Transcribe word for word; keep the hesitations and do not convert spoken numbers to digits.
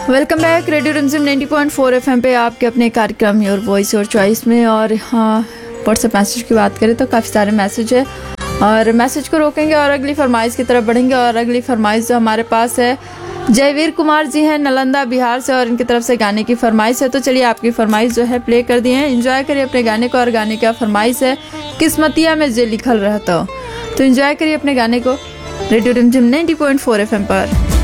Welcome back radio रिमझिम ninety point four FM पे आपके अपने कार्यक्रम योर वॉइस योर चॉइस में। और हाँ, व्हाट्सएप मैसेज की बात करें तो काफ़ी सारे मैसेज है और मैसेज को रोकेंगे और अगली फरमाइश की तरफ बढ़ेंगे। और अगली फरमाइश जो हमारे पास है जयवीर कुमार जी हैं नालंदा बिहार से और इनकी तरफ से गाने की फरमाइश है। तो चलिए आपकी फरमाइश जो है प्ले कर दिए हैं, एंजॉय करिए अपने गाने को। और गाने का फरमाइश है किस्मतिया में जे लिखल रहता हो, तो एंजॉय करिए अपने गाने को रेडियो रिमझिम नाइंटी पॉइंट फोर एफएम पर।